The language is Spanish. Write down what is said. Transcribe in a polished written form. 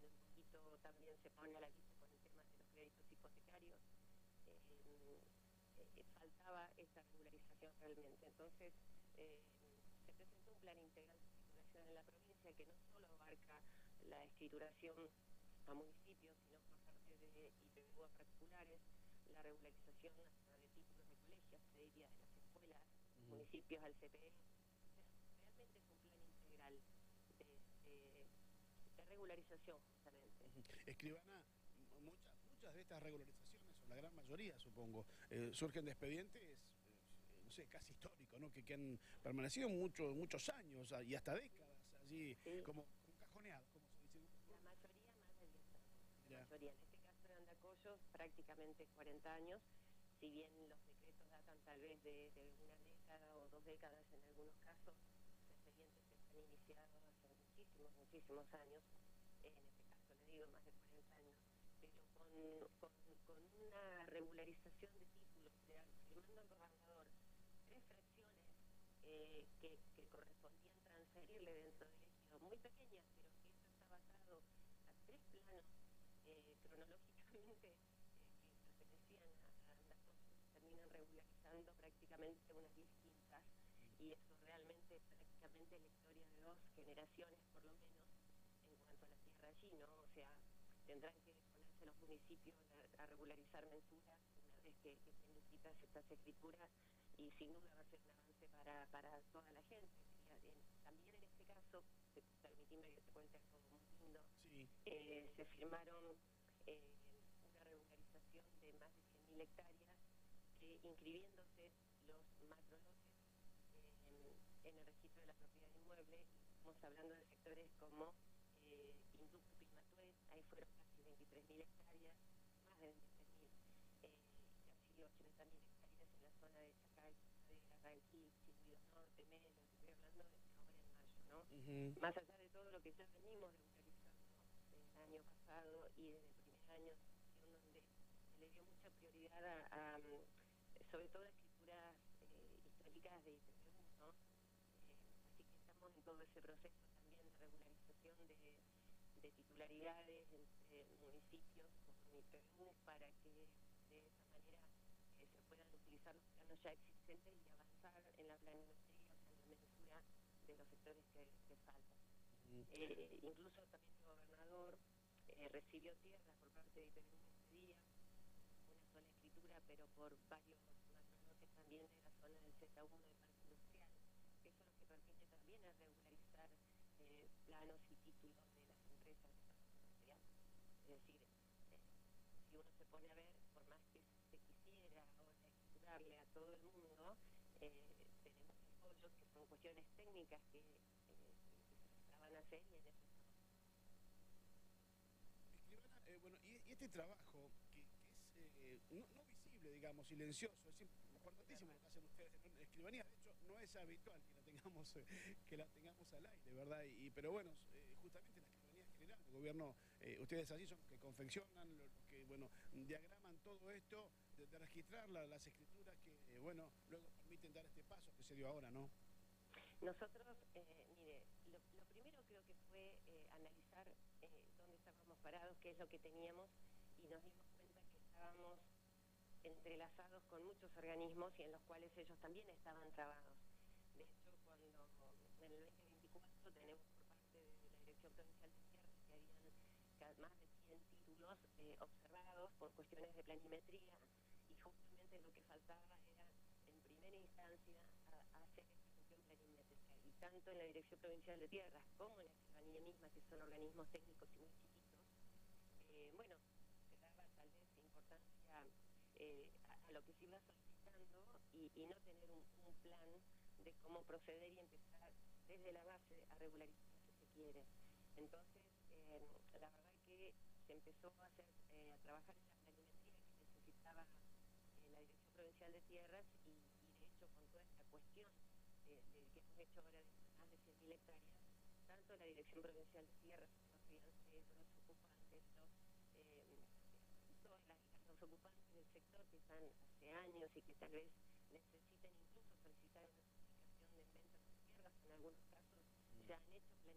un poquito también se pone a la vista con el tema de los créditos hipotecarios, faltaba esta regularización realmente. Entonces, se presentó un plan integral de escrituración en la provincia que no solo abarca la escrituración a municipios, sino por parte de IPVU a particulares, la regularización de títulos de colegios, predias de las escuelas, municipios al CPE. Realmente es un plan integral de regularización, justamente. Escribana, muchas de estas regularizaciones, o la gran mayoría supongo, surgen de expedientes, no sé, casi históricos, ¿no? Que han permanecido muchos años y hasta décadas allí, sí, como cajoneados, como se dice. La mayoría más de 10 años. La Ya. mayoría, en este caso de Andacollo, prácticamente 40 años, si bien los decretos datan tal vez de una década o 2 décadas en algunos casos, los expedientes están iniciados hace muchísimos años, en este caso le digo más de 40 años, pero con una regularización de títulos, o sea, firmando al gobernador 3 fracciones que correspondían transferirle dentro del ejido, muy pequeñas, pero que eso está basado a 3 planos cronológicamente que pertenecían a Andacollo, terminan regularizando prácticamente unas 10 quintas, y eso realmente prácticamente la historia de 2 generaciones por lo menos en cuanto a la tierra allí, ¿no? O sea, tendrán que ponerse los municipios a regularizar mensuras una vez que estén listas estas escrituras, y sin duda va a ser un avance para toda la gente. También en este caso, permitime que te cuente algo muy lindo, Sí. se firmaron una regularización de más de 100.000 hectáreas, inscribiéndose los macrolotes en el registro de la propiedad inmueble. Estamos hablando de sectores como Induco, Pilmatué, ahí fueron casi 23.000 hectáreas, más de 23.000, casi 80.000 hectáreas en la zona de Chacay, de Arranquil, Chimbido Norte, Melo, estoy hablando de ahora en mayo, ¿no? Más allá de todo lo que ya venimos regularizando el año pasado y desde el primer año, donde se le dio mucha prioridad a sobre todo a escrituras históricas de IPVU, ¿no? Así que estamos en todo ese proceso también de regularización de titularidades entre municipios con IPVU, para que de esa manera se puedan utilizar los planos ya existentes y avanzar en la planimetría, o sea, en la mesura de los sectores que faltan. Incluso también el gobernador recibió tierras por parte de IPVU este día, una sola escritura, pero por varios macrolotes también de la zona del Z1 del Parque Industrial. Eso lo que permite también es regularizar planos y títulos de las empresas del Parque Industrial. Es decir, si uno se pone a ver, por más que se quisiera ahora escriturarle a todo el mundo, tenemos apoyos que son cuestiones técnicas que se van a hacer, y en eso estamos. Escribana, bueno, y este trabajo que es no visible, digamos, silencioso, es importantísimo lo que hacen ustedes en Escribanía. De hecho, no es habitual que la tengamos al aire, ¿verdad? Pero bueno, justamente la Escribanía General del Gobierno, ustedes allí son los que confeccionan, los que, bueno, diagraman todo esto, de registrar las escrituras que, bueno, luego permiten dar este paso que se dio ahora, ¿no? Nosotros, mire, lo primero creo que fue analizar dónde estábamos parados, qué es lo que teníamos, y nos dimos cuenta que estábamos entrelazados con muchos organismos y en los cuales ellos también estaban trabados. De hecho, cuando en el 2024 tenemos por parte de la Dirección Provincial de Tierras que habían más de 100 títulos observados por cuestiones de planimetría, y justamente lo que faltaba era, en primera instancia, hacer esta cuestión planimétrica. Y tanto en la Dirección Provincial de Tierras como en la Escribanía misma, que son organismos técnicos y muy chiquitos, bueno, se daba tal vez importancia a lo que se iba solicitando, y no tener un plan de cómo proceder y empezar desde la base a regularizar si se quiere. Entonces, la verdad es que se empezó a hacer, a trabajar en la planimetría que necesitaba la Dirección Provincial de Tierras, y de hecho con toda esta cuestión que hemos hecho ahora de más de 100.000 hectáreas, tanto la Dirección Provincial de Tierras, los financieros, los ocupantes, todos los ocupantes del sector que están hace años y que tal vez necesiten incluso solicitar una certificación de inventos de tierras, en algunos casos ya han hecho